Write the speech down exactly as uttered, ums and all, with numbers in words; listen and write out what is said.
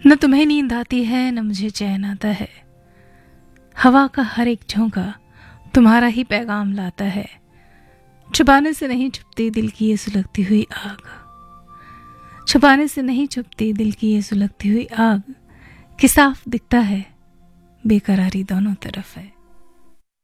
न तुम्हें नींद आती है न मुझे चैन आता है। हवा का हर एक झोंका तुम्हारा ही पैगाम लाता है। छुपाने से नहीं छुपती दिल की ये सुलगती हुई आग, छुपाने से नहीं छुपती दिल की ये सुलगती हुई आग कि साफ दिखता है बेकरारी दोनों तरफ है।